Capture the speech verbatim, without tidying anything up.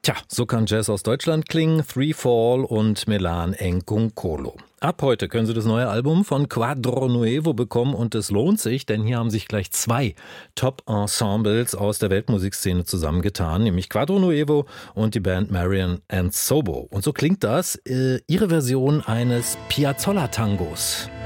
Tja, so kann Jazz aus Deutschland klingen. Three Fall und Melan Nkonkolo. Ab heute können Sie das neue Album von Quadro Nuevo bekommen und es lohnt sich, denn hier haben sich gleich zwei Top-Ensembles aus der Weltmusikszene zusammengetan, nämlich Quadro Nuevo und die Band Marian and Sobo. Und so klingt das, äh, ihre Version eines Piazzolla-Tangos.